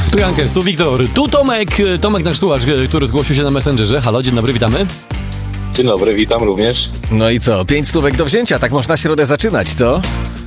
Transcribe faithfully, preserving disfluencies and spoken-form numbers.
Tu Jankes, tu Wiktor, tu Tomek. Tomek, nasz słuchacz, który zgłosił się na Messengerze. Halo, dzień dobry, witamy. Dzień dobry, witam również. No i co? Pięć stówek do wzięcia, tak można środę zaczynać, co?